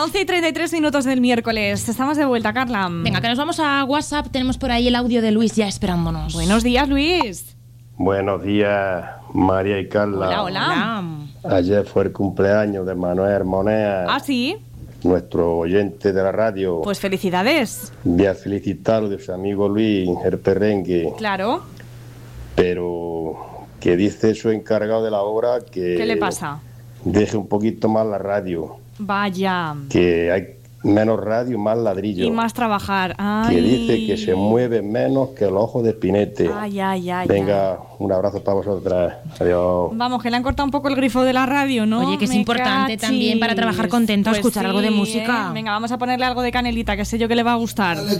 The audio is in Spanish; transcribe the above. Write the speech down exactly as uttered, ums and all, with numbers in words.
Bueno, once y treinta y tres minutos del miércoles. Estamos de vuelta, Carla. Venga, que nos vamos a WhatsApp. Tenemos por ahí el audio de Luis ya esperándonos. Buenos días, Luis. Buenos días, María y Carla. Hola, hola. Hola. Ayer fue el cumpleaños de Manuel Monea, ¿Ah, sí? nuestro oyente de la radio. Pues felicidades. Voy a felicitarlo de su amigo Luis, el perrengue. Claro. Pero que dice su encargado de la obra que... ¿Qué le pasa? Deje un poquito más la radio. Vaya. Que hay menos radio, más ladrillo. Y más trabajar. Ay. Que dice que se mueve menos que el ojo de Spinete. Ay, ay, ay. Venga, un abrazo para vosotras. Adiós. Vamos, que le han cortado un poco el grifo de la radio, ¿no? Oye, que es Me importante cachis. también para trabajar contento Pues escuchar sí, algo de música. ¿eh? Venga, vamos a ponerle algo de Canelita, que sé yo que le va a gustar.